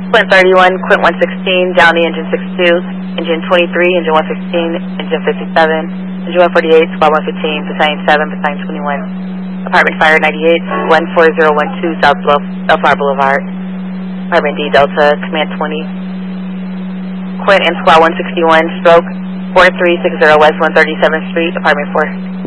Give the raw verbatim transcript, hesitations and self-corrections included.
Quint thirty-one, Quint one sixteen, Downey, engine six two, engine twenty-three, engine one fifteen, engine fifty-seven, engine one forty-eight, squad one fifteen, battalion seven, battalion twenty-one, apartment fire ninety-eight, one four zero one two, South Bluff, Bellflower Boulevard, apartment D, Delta, command twenty, Quint and squad one sixty-one, stroke four three six zero West one thirty-seventh Street, apartment four.